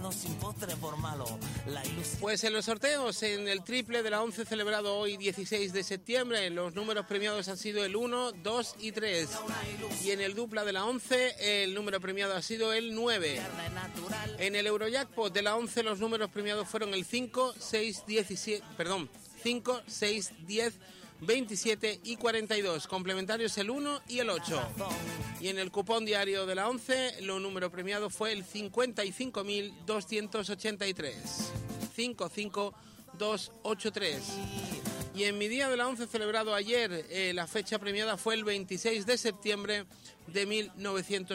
Pues en los sorteos, en el triple de la 11 celebrado hoy 16 de septiembre, los números premiados han sido el 1, 2 y 3. Y en el dupla de la 11, el número premiado ha sido el 9. En el Eurojackpot de la 11, los números premiados fueron el 5, 6, 10, 27 y 42. Complementarios el 1 y el 8. Y en el cupón diario de la 11, lo número premiado fue el 55.283. 55283. Y en mi día de la 11 celebrado ayer, la fecha premiada fue el 26 de septiembre de 1900.